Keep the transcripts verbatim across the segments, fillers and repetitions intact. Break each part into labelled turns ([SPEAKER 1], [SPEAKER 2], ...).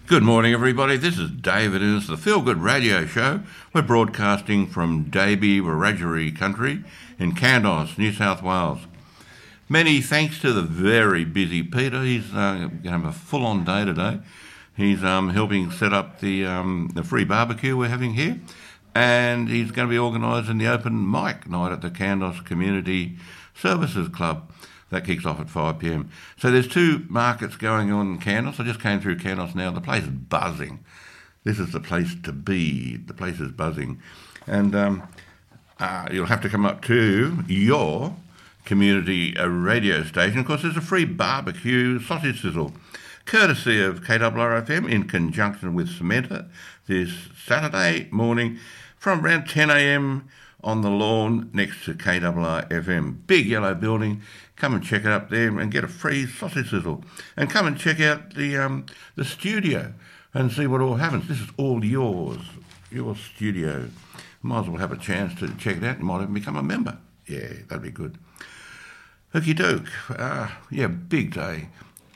[SPEAKER 1] Good morning, everybody. This is David. It is the Feel Good Radio Show. We're broadcasting from Davey Wiradjuri country in Kandos, New South Wales. Many thanks to the very busy Peter. He's uh, going to have a full-on day today. He's um, helping set up the um, the free barbecue we're having here, and he's going to be organising the open mic night at the Kandos Community Services Club. That kicks off at five p.m. So there's two markets going on in Kandos. I just came through Kandos now. The place is buzzing. This is the place to be. The place is buzzing. And um, uh, you'll have to come up to your community uh, radio station. Of course, there's a free barbecue sausage sizzle, courtesy of K R R F M in conjunction with Cementa this Saturday morning from around ten a.m. on the lawn next to K R R F M. Big yellow building. Come and check it up there and get a free sausage sizzle. And come and check out the um, the studio and see what all happens. This is all yours, your studio. Might as well have a chance to check it out. You might even become a member. Yeah, that'd be good. Okie doke. Uh, yeah, big day.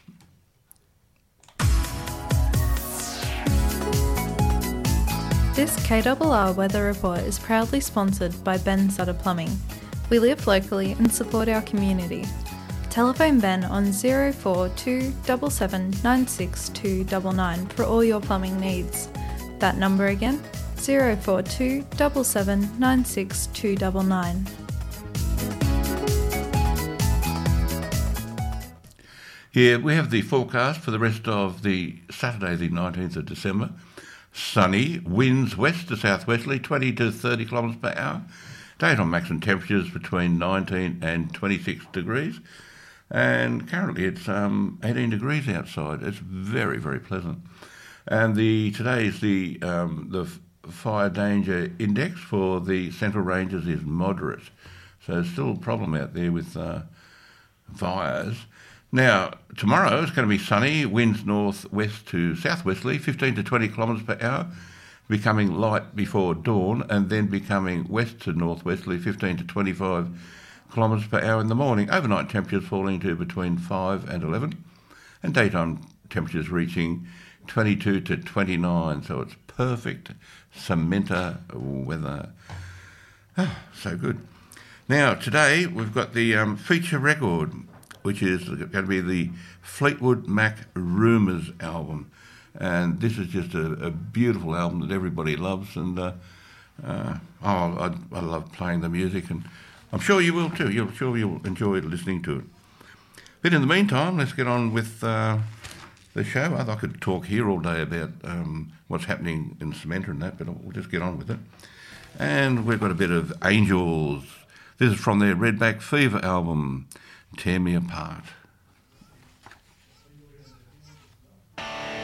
[SPEAKER 2] This K R R Weather Report is proudly sponsored by Ben Sutter Plumbing. We live locally and support our community. Telephone Ben on zero four two seven seven nine six two nine nine for all your plumbing needs. That number again, zero four two seven seven nine six two nine nine.
[SPEAKER 1] Yeah, we have the forecast for the rest of the Saturday, the nineteenth of December. Sunny, winds west to southwesterly, twenty to thirty kilometres per hour. Daytime maximum temperatures between nineteen and twenty-six degrees. And currently it's um, eighteen degrees outside. It's very, very pleasant. And the today's the um, the fire danger index for the Central Ranges is moderate. So there's still a problem out there with uh, fires. Now, tomorrow it's going to be sunny, winds north-west to southwesterly, fifteen to twenty kilometres per hour, becoming light before dawn, and then becoming west to northwesterly, fifteen to twenty-five kilometres per hour in the morning. Overnight temperatures falling to between five and eleven, and daytime temperatures reaching twenty-two to twenty-nine, so it's perfect Cementa weather. Oh, so good. Now, today we've got the um, feature record, which is going to be the Fleetwood Mac Rumours album. And this is just a, a beautiful album that everybody loves. And uh, uh, oh, I, I love playing the music, and I'm sure you will too. You're sure you'll enjoy listening to it. But in the meantime, let's get on with uh, the show. I could talk here all day about um, what's happening in Cementa and that, but we'll just get on with it. And we've got a bit of Angels. This is from their Redback Fever album, Tear Me Apart.